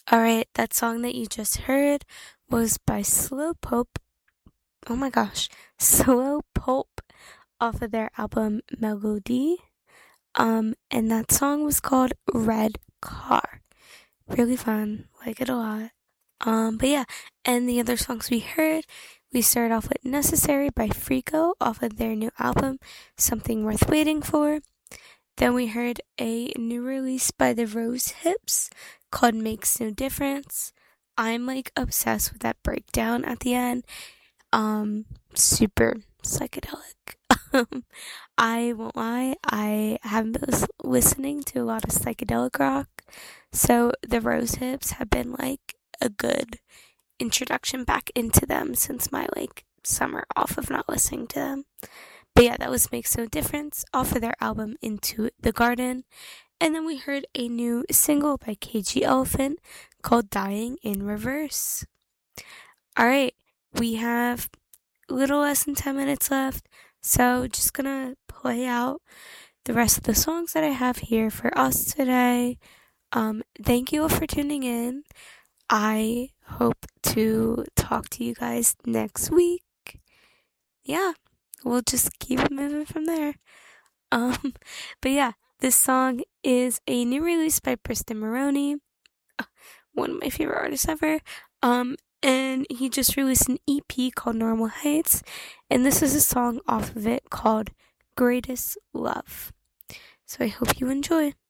Alright, that song that you just heard was by Slow Pope. Oh my gosh, Slow Pope off of their album Melody. And that song was called Red Car. Really fun, like it a lot. But yeah, and the other songs we started off with Necessary by Frico off of their new album, Something Worth Waiting For. Then we heard a new release by the Rose Hips called Makes No Difference. I'm like obsessed with that breakdown at the end. Super psychedelic. I won't lie, I haven't been listening to a lot of psychedelic rock, so the Rose Hips have been like a good introduction back into them since my like summer off of not listening to them. But yeah, that was Makes No Difference off of their album Into the Garden. And then we heard a new single by KG Elephant called Dying in Reverse. Alright, we have a little less than 10 minutes left, so just gonna play out the rest of the songs that I have here for us today. Thank you all for tuning in. I hope to talk to you guys next week. Yeah, we'll just keep it moving from there. But yeah, this song is a new release by Preston Maroney, one of my favorite artists ever. And he just released an EP called Normal Heights, and this is a song off of it called Greatest Love. So I hope you enjoy.